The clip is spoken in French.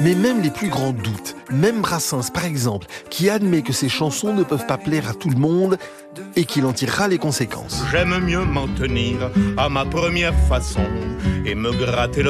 Mais même les plus grands doutes, même Brassens par exemple, qui admet que ses chansons ne peuvent pas plaire à tout le monde et qu'il en tirera les conséquences. J'aime mieux m'en tenir à ma première façon et me gratter le